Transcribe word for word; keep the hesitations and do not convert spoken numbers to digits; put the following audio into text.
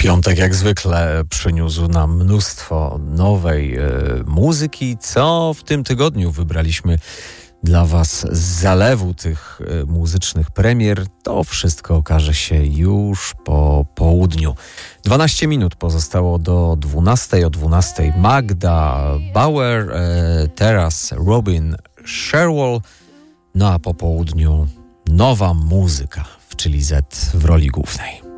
Piątek jak zwykle przyniósł nam mnóstwo nowej e, muzyki, co w tym tygodniu wybraliśmy dla Was z zalewu tych e, muzycznych premier. To wszystko okaże się już po południu. dwanaście minut pozostało do dwunastej. O dwunastej Magda Bauer, e, teraz Robin Sherwell, no a po południu nowa muzyka w Chili Z w roli głównej.